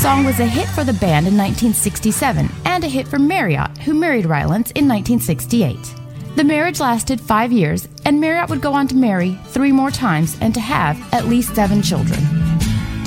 song was a hit for the band in 1967 and a hit for Marriott, who married Rylance in 1968. The marriage lasted 5 years, and Marriott would go on to marry 3 more times and to have at least 7 children.